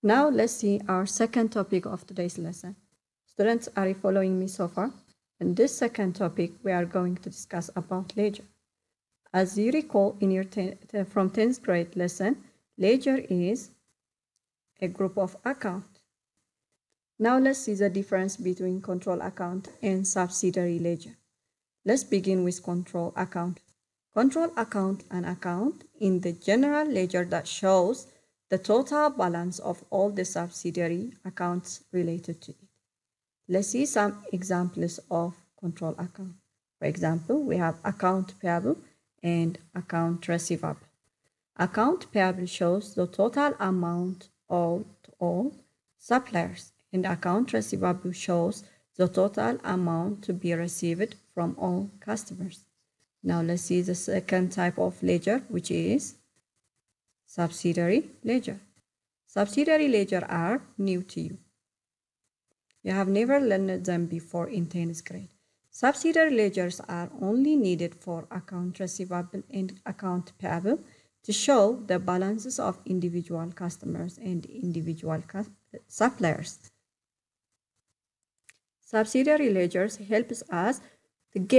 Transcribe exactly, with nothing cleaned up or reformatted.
Now let's see our second topic of today's lesson. Students, are you following me so far? In this second topic, we are going to discuss about ledger. As you recall in your ten, from tenth grade lesson, ledger is a group of accounts. Now let's see the difference between control account and subsidiary ledger. Let's begin with control account. Control account an account in the general ledger that shows the total balance of all the subsidiary accounts related to it. Let's see some examples of control account. For example, we have account payable and account receivable. Account payable shows the total amount owed to all suppliers, and account receivable shows the total amount to be received from all customers. Now let's see the second type of ledger, which is subsidiary ledger. Subsidiary ledger are new to you. You have never learned them before in tenth grade. Subsidiary ledgers are only needed for account receivable and account payable to show the balances of individual customers and individual suppliers. Subsidiary ledgers helps us to get